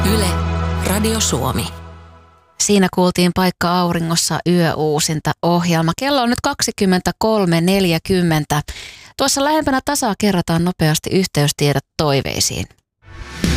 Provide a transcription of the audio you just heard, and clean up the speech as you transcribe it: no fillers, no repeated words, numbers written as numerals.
Yle, Radio Suomi. Siinä kuultiin Paikka auringossa yöuusinta ohjelma. Kello on nyt 23.40. Tuossa lähempänä tasaa kerrataan nopeasti yhteystiedot toiveisiin.